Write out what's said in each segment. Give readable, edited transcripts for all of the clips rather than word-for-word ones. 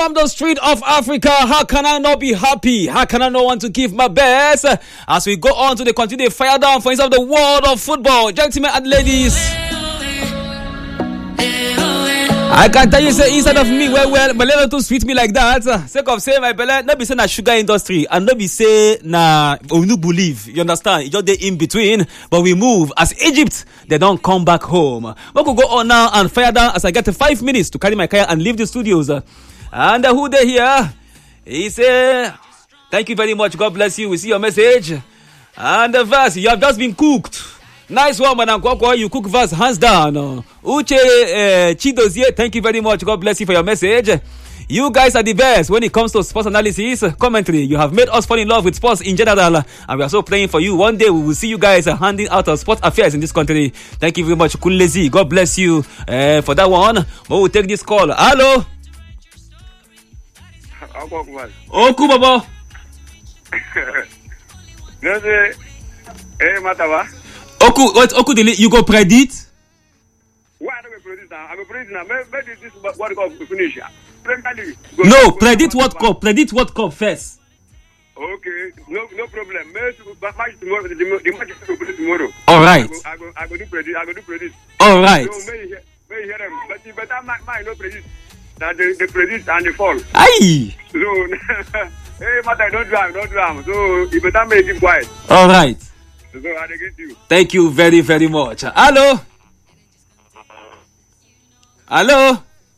From the street of Africa, how can I not be happy? How can I not want to give my best? As we go on to the continue fire down for inside the world of football, gentlemen and ladies. I can tell you, say inside of me, well, my level to sweet me like that. Sake of say my belly, not be say na sugar industry, and not be say na we no believe. You understand? It's just the in between, but we move as Egypt. They don't come back home. We could go on now and fire down as I get 5 minutes to carry my car and leave the studios. And who they here? He say, thank you very much. God bless you. We see your message. And the verse, you have just been cooked. Nice one, Madam Kwakwa. You cook verse hands down. Uche Chidozie, thank you very much. God bless you for your message. You guys are the best when it comes to sports analysis, commentary. You have made us fall in love with sports in general, and we are so praying for you. One day we will see you guys handing out of sports affairs in this country. Thank you very much, Kulezi. God bless you for that one. We will take this call. Hello. Oku Baba. Oku, what Oku did you go predict? Why don't we predict now? I'm a predict now. Maybe this is what Cup to finish. No, predict what cup. Predict what cup first. Okay, no problem. Match tomorrow. The match is tomorrow. All right. I go do predict. All right. So may hear them, but you better mind no predict. That they predict and they fall. Aye. So hey, Mata, don't drum. So you better make it quiet. All right. So I get you. Thank you very, very much. Hello. Hello.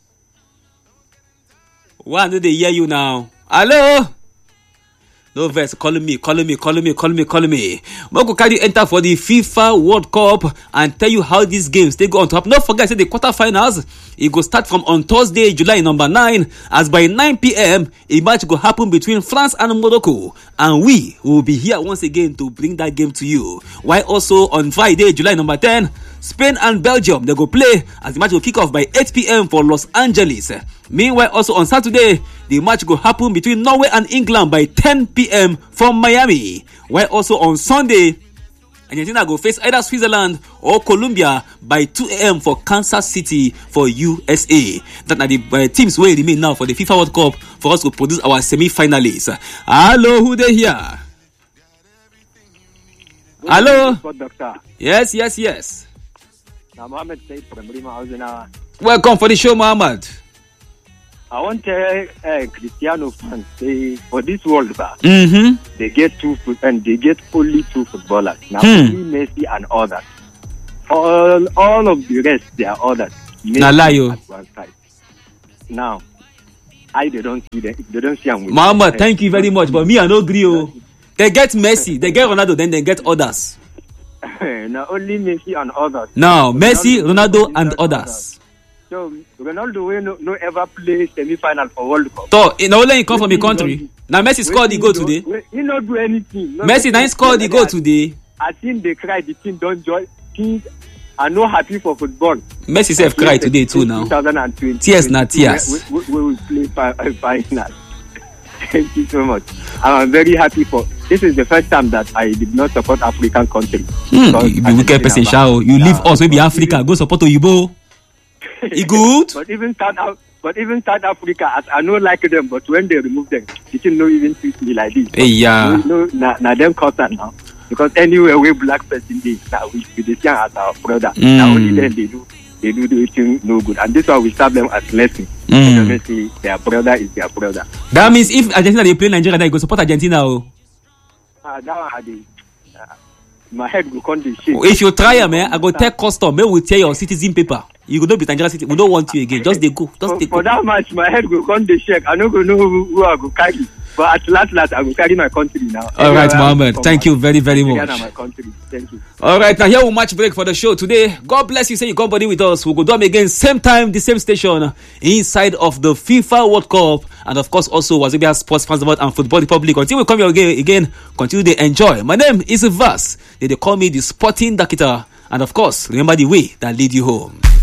Why do they hear you now? Hello. No verse, calling me. We go carry enter for the FIFA World Cup and tell you how these games they go on to happen. Don't forget, say the quarterfinals, it go start from on Thursday, July number 9. As by 9 p.m, a match go happen between France and Morocco. And we will be here once again to bring that game to you. While also on Friday, July number 10, Spain and Belgium, they go play as the match will kick off by 8 p.m. for Los Angeles. Meanwhile, also on Saturday, the match will happen between Norway and England by 10 p.m. from Miami. While also on Sunday, Argentina go face either Switzerland or Colombia by 2 a.m. for Kansas City for USA. That are the teams where remain now for the FIFA World Cup for us to produce our semi-finalists. Hello, who they here? Hello? Doctor. Yes. Now, Mohammed Said from Rima. Welcome for the show, Mohammed. I want to tell Cristiano fans say for this World Cup, they get they get only two footballers. Now only Messi and others. All of the rest they are others. Messi at one side. Now, they don't see them. They don't see them. Mohammed, thank you very much. But me, I no agree. They get Messi, they get Ronaldo, then they get others. Now only Messi and others. Now Messi, Ronaldo and others. So Ronaldo will no ever play semi-final for World Cup. So in only he come from the country. Now Messi scored the goal today. He not do anything. Messi now scored the goal today. I think they cry. The team don't join. Teams are not happy for football. Messi self cried today too now. 2020. Tears na tears. We will play final. Thank you so much. I'm very happy for. This is the first time that I did not support African country. You be wicked person, Shao. You leave us, maybe Africa, go support Oyibo. You good? But even South Africa, I don't like them. But when they remove them, they can not even treat me like this. Hey, yeah. Now them cut that now. Because anywhere we black person is, now we the same as our brother. Now only then they do anything no good, and this is why we start them as lesson. Honestly, their brother is their brother. That means if Argentina they play Nigeria, they go support Argentina. My head will come to shake. If you try, I go take custom. Maybe we tear your citizen paper. You go not be Nigeria citizen. We don't want you again. Just they go. For that match, my head will come to shake. I don't know who I go carry. But at last, I will carry my country now. All right, Mohammed. Thank you very, very much. My country. Thank you. All right, now here we'll match break for the show today. God bless you. Say you come body with us. We'll go down again, same time, the same station, inside of the FIFA World Cup. And of course, also Wazobia Sports Fans and Football Republic. Until we come here again, continue to enjoy. My name is Vas. They call me the Sporting Dakita. And of course, remember the way that lead you home.